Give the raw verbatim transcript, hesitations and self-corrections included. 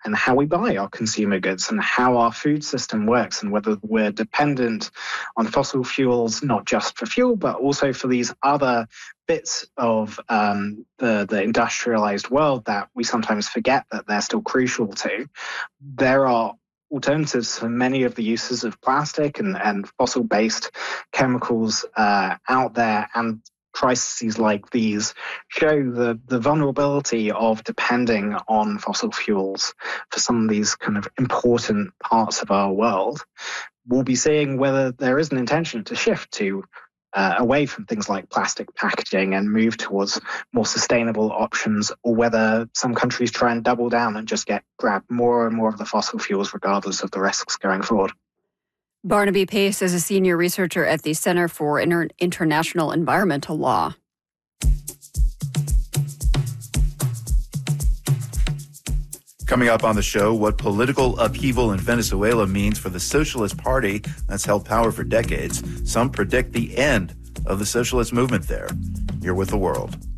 and how we buy our consumer goods and how our food system works, and whether we're dependent on fossil fuels, not just for fuel, but also for these other bits of um, the, the industrialized world that we sometimes forget that they're still crucial to. There are alternatives for many of the uses of plastic and, and fossil-based chemicals uh, out there, and crises like these show the, the vulnerability of depending on fossil fuels for some of these kind of important parts of our world. We'll be seeing whether there is an intention to shift to uh, away from things like plastic packaging and move towards more sustainable options, or whether some countries try and double down and just get grab more and more of the fossil fuels regardless of the risks going forward. Barnaby Pace is a senior researcher at the Center for Inter- International Environmental Law. Coming up on the show, what political upheaval in Venezuela means for the Socialist Party that's held power for decades. Some predict the end of the socialist movement there. You're with The World.